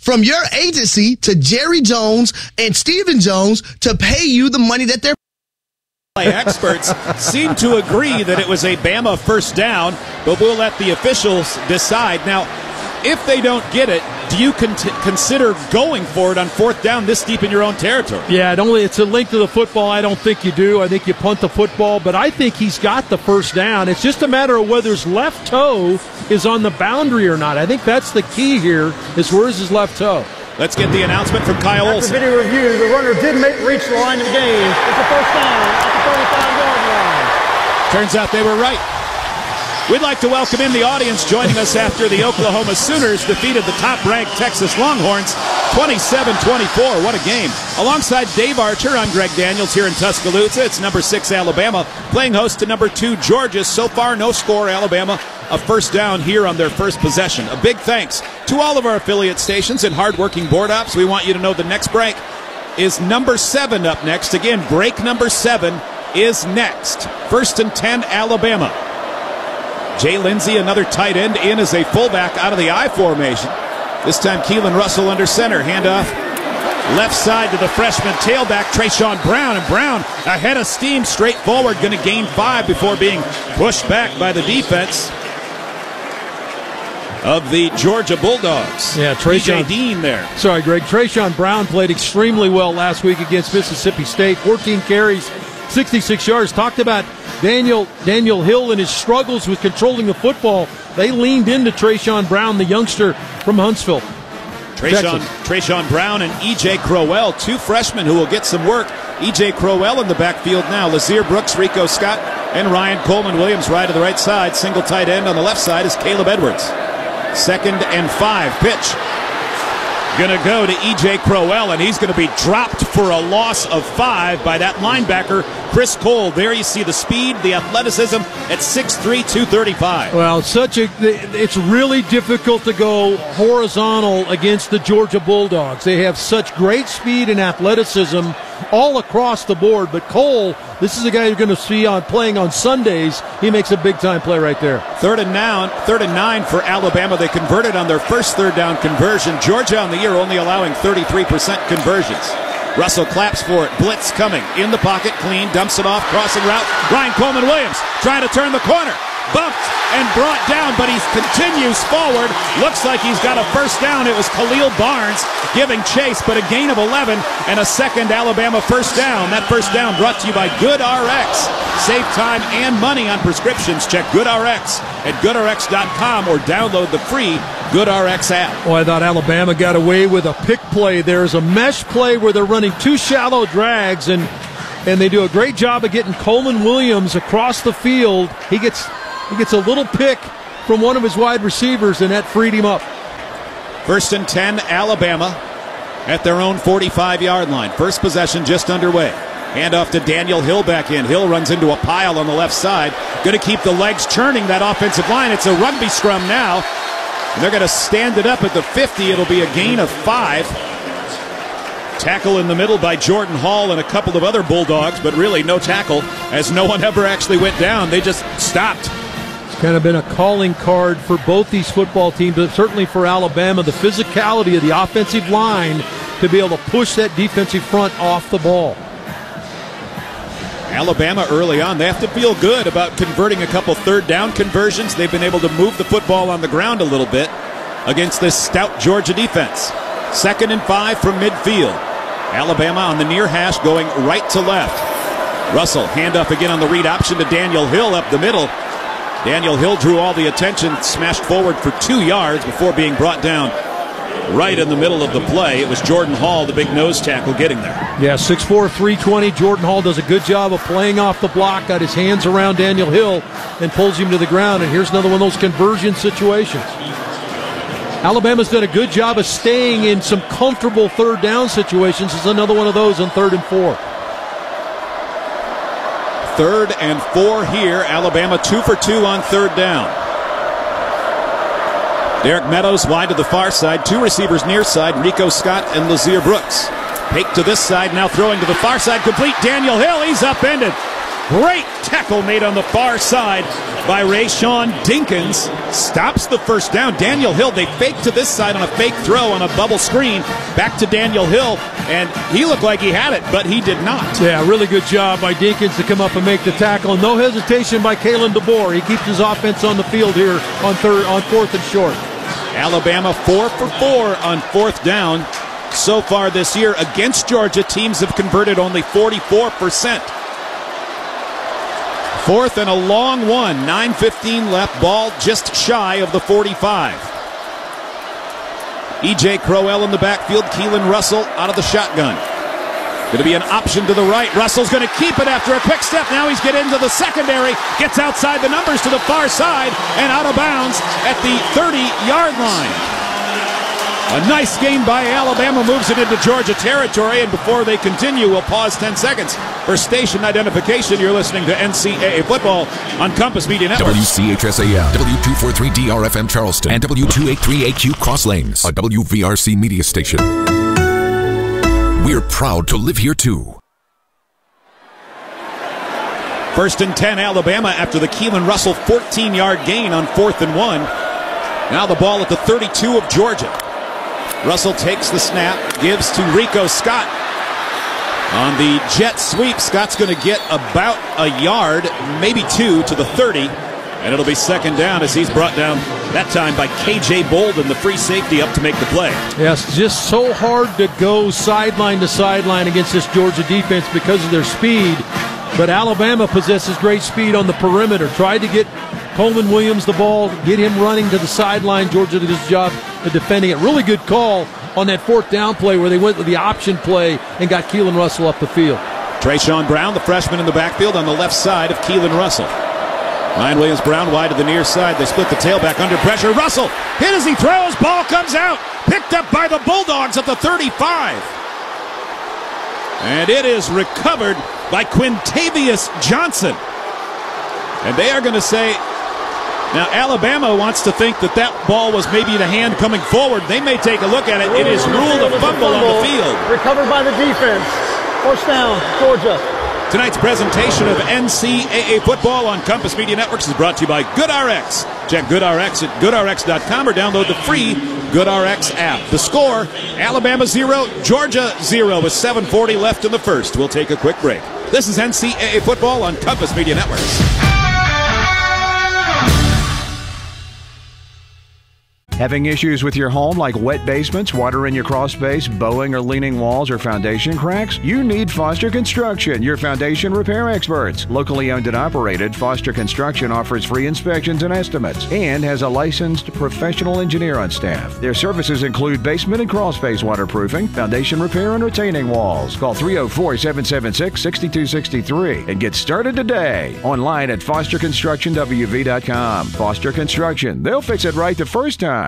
from your agency to Jerry Jones and Stephen Jones to pay you the money that they're experts seem to agree that it was a Bama first down, but we'll let the officials decide. Now, if they don't get it, do you consider going for it on fourth down this deep in your own territory? Yeah, it's a length of the football. I don't think you do. I think you punt the football, but I think he's got the first down. It's just a matter of whether his left toe is on the boundary or not. I think that's the key here, is where's his left toe. Let's get the announcement from Kyle Olson. After video review, the runner did reach the line of the game. It's a first down at the 35-yard line. Turns out they were right. We'd like to welcome in the audience joining us after the Oklahoma Sooners defeated the top-ranked Texas Longhorns 27-24. What a game. Alongside Dave Archer, I'm Greg Daniels here in Tuscaloosa. It's number 6 Alabama playing host to number 2 Georgia. So far, no score. Alabama a first down here on their first possession. A big thanks to all of our affiliate stations and hard-working board ops. We want you to know the next break is number 7 up next. Again, break number 7 is next. 1st and 10, Alabama. Jay Lindsey, another tight end, in as a fullback out of the I formation. This time Keelan Russell under center. Handoff left side to the freshman tailback, Trayshawn Brown. And Brown ahead of steam, straight forward, going to gain 5 before being pushed back by the defense of the Georgia Bulldogs. Yeah, Trayshawn Dean there. Sorry, Greg. Trayshawn Brown played extremely well last week against Mississippi State. 14 carries, 66 yards. Talked about Daniel Hill and his struggles with controlling the football. They leaned into Trayshawn Brown, the youngster from Huntsville. Trayshawn Brown and E.J. Crowell, 2 freshmen who will get some work. E.J. Crowell in the backfield now. Lazir Brooks, Rico Scott, and Ryan Coleman Williams right to the right side. Single tight end on the left side is Caleb Edwards. 2nd and 5. Pitch. Going to go to E.J. Crowell, and he's going to be dropped for a loss of 5 by that linebacker, Chris Cole. There you see the speed, the athleticism at 6'3", 235. Well, it's really difficult to go horizontal against the Georgia Bulldogs. They have such great speed and athleticism all across the board. But Cole, this is a guy you're going to see playing on Sundays. He makes a big-time play right there. 3rd and 9 for Alabama. They converted on their first third down conversion. Georgia on the year only allowing 33% conversions. Russell claps for it. Blitz coming. In the pocket, clean. Dumps it off. Crossing route. Ryan Coleman Williams trying to turn the corner. Bumped and brought down, but he continues forward. Looks like he's got a first down. It was Khalil Barnes giving chase, but a gain of 11 and a second Alabama first down. That first down brought to you by GoodRx. Save time and money on prescriptions. Check GoodRx at GoodRx.com or download the free GoodRx app. Well, I thought Alabama got away with a pick play. There's a mesh play where they're running 2 shallow drags, and they do a great job of getting Coleman Williams across the field. He gets a little pick from one of his wide receivers, and that freed him up. 1st and 10, Alabama at their own 45-yard line. First possession just underway. Handoff to Daniel Hill back in. Hill runs into a pile on the left side. Going to keep the legs churning, that offensive line. It's a rugby scrum now. And they're going to stand it up at the 50. It'll be a gain of 5. Tackle in the middle by Jordan Hall and a couple of other Bulldogs, but really no tackle, as no one ever actually went down. They just stopped. It's kind of been a calling card for both these football teams, but certainly for Alabama, the physicality of the offensive line to be able to push that defensive front off the ball. Alabama early on, they have to feel good about converting a couple third down conversions. They've been able to move the football on the ground a little bit against this stout Georgia defense. 2nd and 5 from midfield. Alabama on the near hash going right to left. Russell, handoff again on the read option to Daniel Hill up the middle. Daniel Hill drew all the attention, smashed forward for 2 yards before being brought down right in the middle of the play. It was Jordan Hall, the big nose tackle, getting there. Yeah, 6'4", 320. Jordan Hall does a good job of playing off the block, got his hands around Daniel Hill, and pulls him to the ground. And here's another one of those conversion situations. Alabama's done a good job of staying in some comfortable third down situations. It's another one of those on 3rd and 4. 3rd and 4 here. Alabama 2 for 2 on 3rd down. Derek Meadows wide to the far side. 2 receivers near side, Rico Scott and Lazir Brooks. Pake to this side, now throwing to the far side, complete. Daniel Hill, he's upended. Great tackle made on the far side by Rayshawn Dinkins. Stops the first down. Daniel Hill, they fake to this side on a fake throw on a bubble screen. Back to Daniel Hill, and he looked like he had it, but he did not. Yeah, really good job by Dinkins to come up and make the tackle. No hesitation by Kalen DeBoer. He keeps his offense on the field here on 4th and short. Alabama 4 for 4 on 4th down. So far this year against Georgia, teams have converted only 44%. 4th and a long one. 9:15 left. Ball just shy of the 45. E.J. Crowell in the backfield. Keelan Russell out of the shotgun. Going to be an option to the right. Russell's going to keep it after a quick step. Now he's getting into the secondary. Gets outside the numbers to the far side and out of bounds at the 30-yard line. A nice gain by Alabama, moves it into Georgia territory, and before they continue, we'll pause 10 seconds for station identification. You're listening to NCAA Football on Compass Media Network. WCHSAM, W243DRFM Charleston, and W283AQ Cross Lanes, a WVRC media station. We're proud to live here, too. 1st and 10, Alabama, after the Keelan Russell 14-yard gain on 4th and 1. Now the ball at the 32 of Georgia. Russell takes the snap, gives to Rico Scott. On the jet sweep, Scott's going to get about a yard, maybe 2, to the 30. And it'll be 2nd down as he's brought down, that time by K.J. Bolden, the free safety, up to make the play. Yes, just so hard to go sideline to sideline against this Georgia defense because of their speed. But Alabama possesses great speed on the perimeter. Tried to get Coleman Williams the ball, get him running to the sideline. Georgia did his job of defending it. Really good call on that 4th down play where they went with the option play and got Keelan Russell up the field. Trayshawn Brown, the freshman in the backfield on the left side of Keelan Russell. Ryan Williams-Brown wide to the near side. They split the tailback under pressure. Russell hit as he throws. Ball comes out. Picked up by the Bulldogs at the 35. And it is recovered by Quintavious Johnson. And they are going to say, now Alabama wants to think that that ball was maybe the hand coming forward. They may take a look at it. It is ruled a fumble on the field. Recovered by the defense. 1st down, Georgia. Tonight's presentation of NCAA Football on Compass Media Networks is brought to you by GoodRx. Check GoodRx at goodrx.com or download the free GoodRx app. The score, Alabama 0, Georgia 0 with 7:40 left in the first. We'll take a quick break. This is NCAA Football on Compass Media Networks. Having issues with your home like wet basements, water in your crawl space, bowing or leaning walls, or foundation cracks? You need Foster Construction, your foundation repair experts. Locally owned and operated, Foster Construction offers free inspections and estimates and has a licensed professional engineer on staff. Their services include basement and crawl space waterproofing, foundation repair, and retaining walls. Call 304-776-6263 and get started today. Online at fosterconstructionwv.com. Foster Construction. They'll fix it right the first time.